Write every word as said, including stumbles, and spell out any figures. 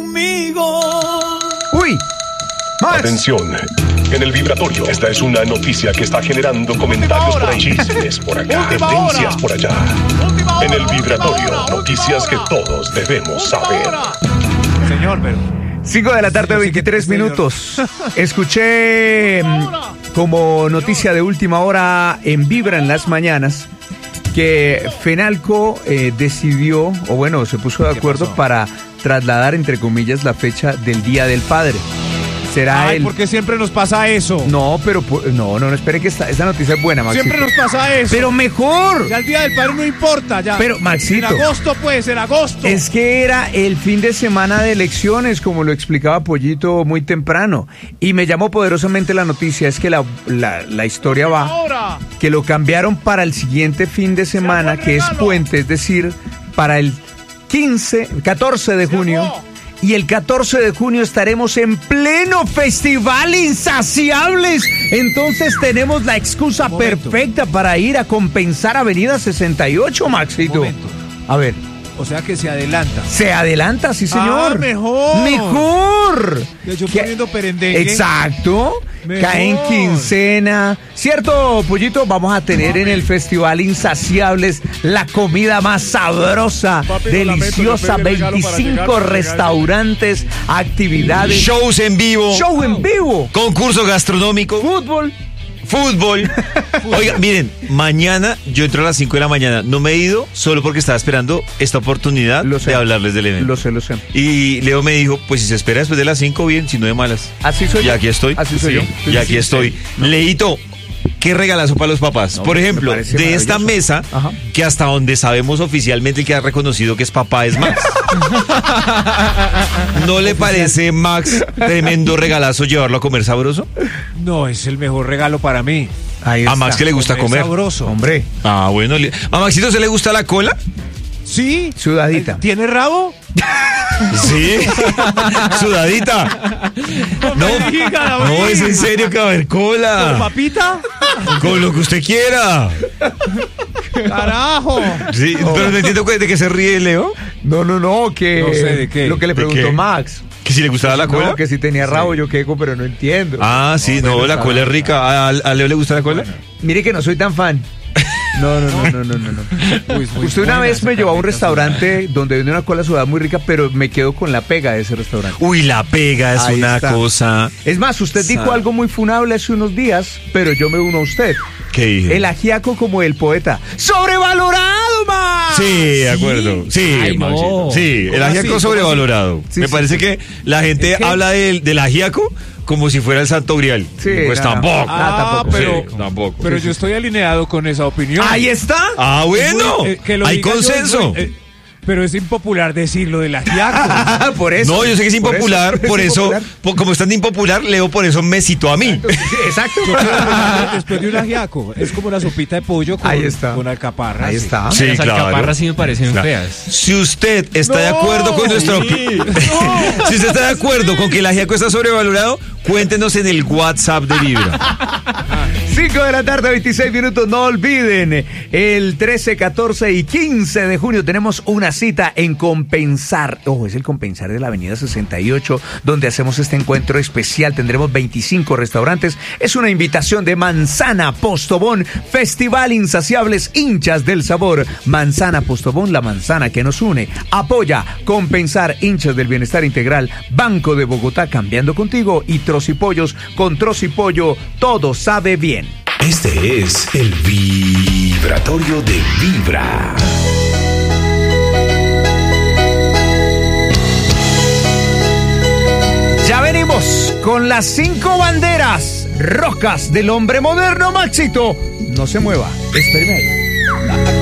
conmigo. Uy, Max. Atención, en el vibratorio. Esta es una noticia que está generando comentarios por ahí, chismes por acá, tendencias por allá. En el vibratorio, noticias que todos debemos saber. Señor, pero... cinco de la tarde, veintitrés minutos. Escuché como noticia de última hora en Vibra en las mañanas que Fenalco eh, decidió, o bueno, se puso de acuerdo para trasladar, entre comillas, la fecha del Día del Padre. Será Ay, el... ¿por qué siempre nos pasa eso? No, pero no, no, no, espere que esta, esta noticia es buena, Maxito. Siempre nos pasa eso. Pero mejor. Ya el Día del Padre no importa, ya. Pero, Maxito. En agosto, pues, en agosto. Es que era el fin de semana de elecciones, como lo explicaba Pollito muy temprano. Y me llamó poderosamente la noticia, es que la, la, la historia va, Ahora. que lo cambiaron para el siguiente fin de semana, que es puente, es decir, para el quince, catorce de junio. Y el catorce de junio estaremos en pleno Festival Insaciables. Entonces tenemos la excusa perfecta para ir a compensar Avenida sesenta y ocho, Maxito. A ver. O sea que se adelanta. Se adelanta, sí, señor. Ah, mejor. Mejor. Yo poniendo perendengue. Exacto. Mejor. Cae en quincena. ¿Cierto, Pollito? Vamos a tener en el Festival Insaciables la comida más sabrosa, Papi, deliciosa, lamento, veinticinco restaurantes, actividades. Shows en vivo. Show en vivo. Concurso gastronómico. Fútbol. Fútbol. Oiga, miren, mañana yo entro a las cinco de la mañana. No me he ido solo porque estaba esperando esta oportunidad Lo sé. de hablarles del evento. Lo sé, lo sé. Y Leo me dijo, pues si se espera después de las cinco, bien, si no de malas. Así soy Y yo. aquí estoy. Así soy Sí, yo. Y aquí estoy. Leito, qué regalazo para los papás. No, Por me ejemplo, parece de esta maravilloso. mesa, Ajá. que hasta donde sabemos oficialmente que ha reconocido que es papá es Max. ¿No le parece, Max, tremendo regalazo llevarlo a comer sabroso? No, es el mejor regalo para mí. Ahí A está. Max que le gusta comer. Sabroso. Hombre, Ah, bueno. le- ¿A Maxito se le gusta la cola? Sí. sudadita. ¿Tiene rabo? Sí. Sudadita. No, me diga, no, David. es en serio que va a haber ¿Con cola. papita? Con lo que usted quiera. ¡Carajo! Sí, pero no entiendo de qué se ríe Leo. No, no, no, que... No sé de qué. Lo que le ¿De preguntó qué? Max. ¿Que si le gustaba la cola? No, que si tenía rabo, yo queco, pero no entiendo. Ah, sí, no, la cola es rica. ¿A, a Leo le gusta la cola? Mire que no soy tan fan. No, no, no, no, no, no. no. Uy, es muy Usted una buena vez esa me llevó a un carnita restaurante donde vende una cola sudada muy rica, pero me quedo con la pega de ese restaurante. Uy, la pega es Ahí una está. cosa. Es más, usted dijo Sa- algo muy funable hace unos días, pero yo me uno a usted. ¿Qué dije? El ajiaco como el poeta. ¡Sobrevalorado, Max! Sí, de acuerdo. Sí, Ay, no. Maxito. Sí, el ¿Cómo ajiaco así? sobrevalorado. Sí, Me sí, parece sí. que la gente Es que- habla del, del ajiaco como si fuera el santo grial. Sí, pues no, no. tampoco. Ah, tampoco. pero, Sí, tampoco. pero Sí, yo sí. estoy alineado con esa opinión. ¡Ahí está! Ah, bueno. Eh, que lo Hay diga yo es consenso. muy- eh, pero es impopular decirlo del ajiaco. Por eso. No, yo sé que es Por impopular, por es eso, impopular. po- como es tan impopular, Leo por eso me citó a mí. Sí, exacto. Yo quiero pensar después de un ajiaco. Es como una sopita de pollo con, Ahí está. con alcaparras. Ahí está. Sí, Las claro. alcaparras sí me parecen Claro. feas. Si usted está de acuerdo con nuestro... Si usted está de acuerdo con que el ajiaco está sobrevalorado, cuéntenos en el WhatsApp de Vibra. cinco de la tarde, veintiséis minutos. No olviden, el trece, catorce y quince de junio tenemos una cita en Compensar. Ojo, es el Compensar de la Avenida sesenta y ocho, donde hacemos este encuentro especial. Tendremos veinticinco restaurantes. Es una invitación de Manzana Postobón, Festival Insaciables, hinchas del sabor. Manzana Postobón, la manzana que nos une. Apoya Compensar, hinchas del bienestar integral. Banco de Bogotá, cambiando contigo. Y Trocipollos, con Trocipollo, todo sabe bien. Este es el vibratorio de Vibra. Ya venimos con las cinco banderas rojas del hombre moderno, Maxito. No se mueva, espéreme ahí.